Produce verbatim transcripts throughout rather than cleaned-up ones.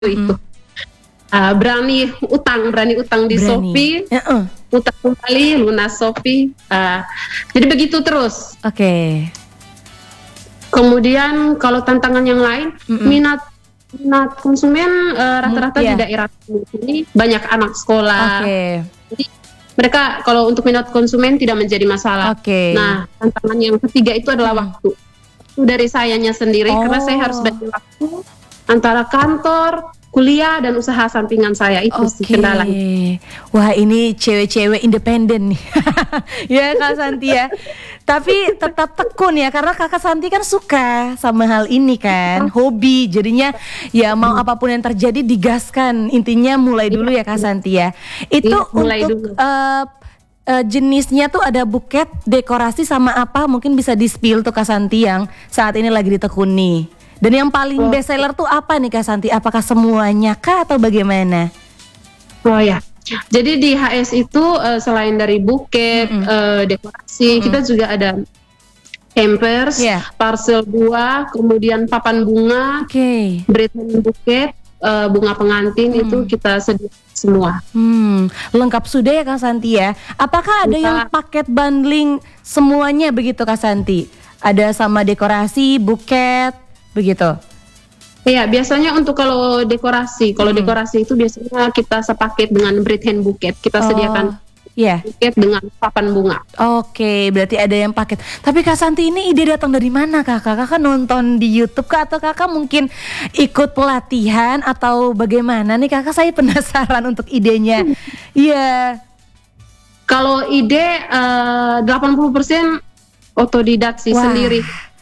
itu. Mhm. Uh, berani utang, berani utang di Berani. Shopee, Heeh. utang kembali, lunas Shopee. Uh, jadi begitu terus. Oke. Kemudian kalau tantangan yang lain, Mm-mm. minat minat konsumen uh, rata-rata Mm, di iya. daerah ini banyak anak sekolah. Oke. Jadi mereka kalau untuk minat konsumen tidak menjadi masalah. Oke. Nah, tantangan yang ketiga itu adalah Hmm. waktu. Itu dari sayanya sendiri karena saya harus Oh. bagi waktu antara kantor, kuliah dan usaha sampingan saya, itu sih Oke. kendalanya. Wah, ini cewek-cewek independen nih. Ya Kak Santi ya. Tapi tetap tekun ya, karena Kakak Santi kan suka sama hal ini kan, hobi. Jadinya ya mau apapun yang terjadi digaskan. Intinya mulai dulu ya Kak Santi ya. Itu Iya, mulai untuk dulu. uh, uh, jenisnya tuh ada buket, dekorasi sama apa? Mungkin bisa di-spill tuh Kak Santi yang saat ini lagi ditekuni. Dan yang paling Oh. best seller tuh apa nih Kak Santi? Apakah semuanya kah atau bagaimana? Oh ya, jadi di H S itu uh, selain dari buket, Mm-mm. uh, dekorasi, Mm-mm. kita juga ada hampers, Iya. parcel buah, kemudian papan bunga, Oke. bracelet buket, uh, bunga pengantin, Hmm. itu kita sediakan semua. Hmm, lengkap sudah ya Kak Santi ya. Apakah ada Lengkap. yang paket bundling semuanya begitu Kak Santi? Ada sama dekorasi, buket, begitu? Iya, biasanya untuk kalau dekorasi, kalau Mm-mm. dekorasi itu biasanya kita sepaket dengan braid hand buket, kita sediakan Iya. buket dengan papan bunga. Oke, berarti ada yang paket. Tapi Kak Santi, ini ide datang dari mana Kakak? Kakak nonton di YouTube kah? Atau Kakak mungkin ikut pelatihan atau bagaimana nih Kakak? Saya penasaran untuk idenya. Iya. Kalau ide uh, delapan puluh persen otodidak sih, Wah. sendiri.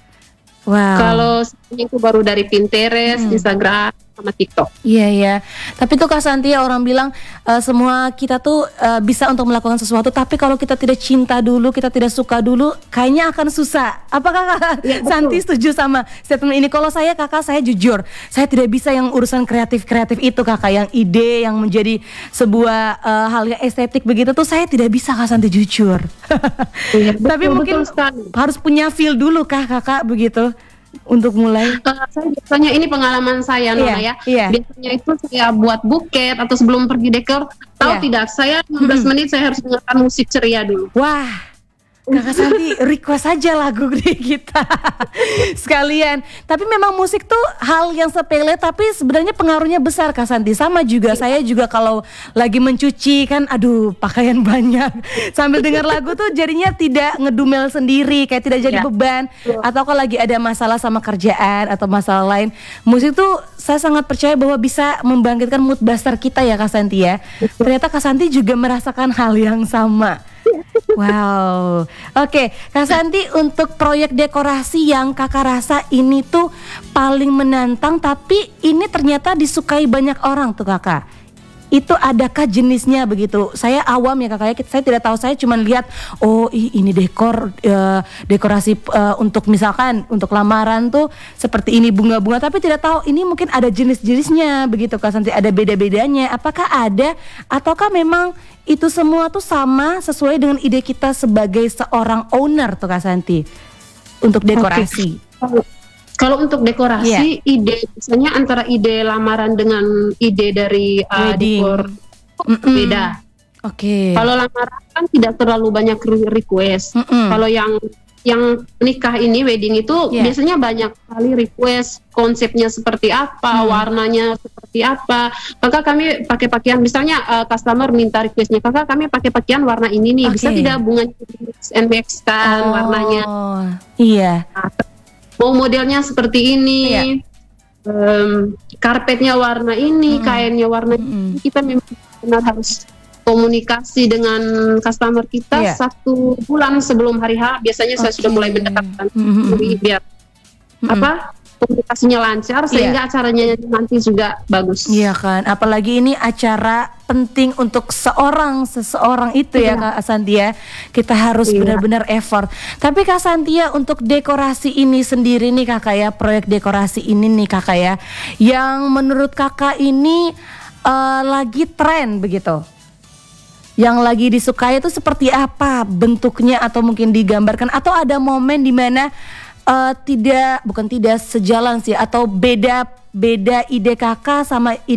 Wow. Kalau itu baru dari Pinterest, Hmm. Instagram, sama TikTok. Iya ya, tapi tuh Kak Santi ya, orang bilang uh, semua kita tuh uh, bisa untuk melakukan sesuatu, tapi kalau kita tidak cinta dulu, kita tidak suka dulu, kayaknya akan susah. Apakah Kak Ya, Santi setuju sama statement ini? Kalau saya Kakak, saya jujur, saya tidak bisa yang urusan kreatif-kreatif itu Kakak, yang ide yang menjadi sebuah uh, hal yang estetik begitu tuh saya tidak bisa Kak Santi, jujur. Iya, Tapi betul, mungkin betul sekali. harus punya feel dulu Kak Kakak begitu untuk mulai. Uh, saya biasanya ini pengalaman saya, Nona, Iya, ya. iya. Biasanya itu saya buat buket atau sebelum pergi dekor, tahu Iya. tidak? Saya lima belas menit saya harus dengarkan musik ceria dulu. Wah, Kakak Santi request aja lagu di kita sekalian. Tapi memang musik tuh hal yang sepele tapi sebenarnya pengaruhnya besar Kak Santi. Sama juga saya juga kalau lagi mencuci kan, aduh pakaian banyak, sambil dengar lagu tuh jadinya tidak ngedumel sendiri, kayak tidak jadi Ya. beban. Atau kalau lagi ada masalah sama kerjaan atau masalah lain, musik tuh saya sangat percaya bahwa bisa membangkitkan mood booster kita ya Kak Santi ya. Ternyata Kak Santi juga merasakan hal yang sama. Wow, oke Kak Santi, untuk proyek dekorasi yang Kakak rasa ini tuh paling menantang tapi ini ternyata disukai banyak orang tuh Kakak, itu adakah jenisnya begitu? Saya awam ya Kakak ya, saya tidak tahu, saya cuma lihat oh ini dekor uh, dekorasi uh, untuk misalkan untuk lamaran tuh seperti ini bunga-bunga, tapi tidak tahu ini mungkin ada jenis-jenisnya begitu Kak Santi, ada beda-bedanya. Apakah ada ataukah memang itu semua tuh sama sesuai dengan ide kita sebagai seorang owner tuh Kak Santi untuk dekorasi? Kalau- Kalau untuk dekorasi, Iya. ide biasanya antara ide lamaran dengan ide dari uh, Wedding. dekor Mm-mm. beda. Oke. Kalau lamaran kan tidak terlalu banyak re- request. Mm-mm. Kalau yang yang nikah ini, wedding itu Yeah. biasanya banyak sekali request, konsepnya seperti apa, Hmm. warnanya seperti apa. Maka kami pakai pakaian, misalnya uh, customer minta requestnya, kakak kami pakai pakaian warna ini nih, bisa Oke. tidak bunganya mix and match kan Oh, warnanya. iya. Mau modelnya seperti ini, Iya. em, karpetnya warna ini, Mm-mm. kainnya warna Mm-mm. ini. Kita memang benar harus komunikasi dengan customer kita Iya. satu bulan sebelum hari H. Biasanya saya sudah Oke. mulai mendekatkan Mm-mm. diri biar Mm-mm. apa komunikasinya lancar sehingga acaranya nanti juga bagus. Iya kan, apalagi ini acara penting untuk seorang seseorang itu ya Iya. Kak Santi ya. Kita harus Iya. benar-benar effort. Tapi Kak Santi ya, untuk dekorasi ini sendiri nih Kakak ya, proyek dekorasi ini nih Kakak ya, yang menurut Kakak ini eh, lagi tren begitu, yang lagi disukai itu seperti apa bentuknya, atau mungkin digambarkan, atau ada momen dimana uh, tidak bukan tidak sejalan sih atau beda beda ide kakak sama ide